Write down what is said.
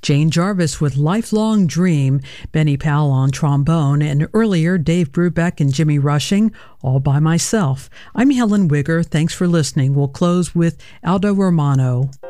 Jane Jarvis with Lifelong Dream, Benny Powell on trombone, and earlier Dave Brubeck and Jimmy Rushing, All by Myself. I'm Helen Wigger. Thanks for listening. We'll close with Aldo Romano.